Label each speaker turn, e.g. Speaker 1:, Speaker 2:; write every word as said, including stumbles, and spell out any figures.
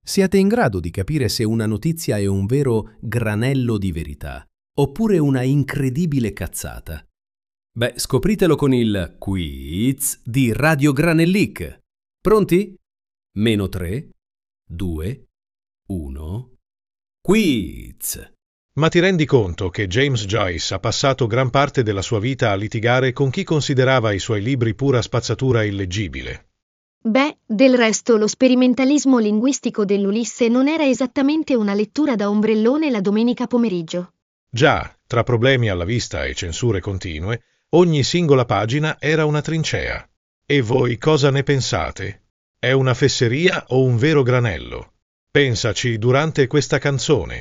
Speaker 1: Siate in grado di capire se una notizia è un vero granello di verità oppure una incredibile cazzata. Beh, scopritelo con il quiz di Radio Granellic. Pronti? Meno tre, due, uno. Quiz!
Speaker 2: Ma ti rendi conto che James Joyce ha passato gran parte della sua vita a litigare con chi considerava i suoi libri pura spazzatura illeggibile?
Speaker 3: Beh, del resto lo sperimentalismo linguistico dell'Ulisse non era esattamente una lettura da ombrellone la domenica pomeriggio.
Speaker 2: Già, tra problemi alla vista e censure continue, ogni singola pagina era una trincea. E voi cosa ne pensate? È una fesseria o un vero granello? Pensaci durante questa canzone.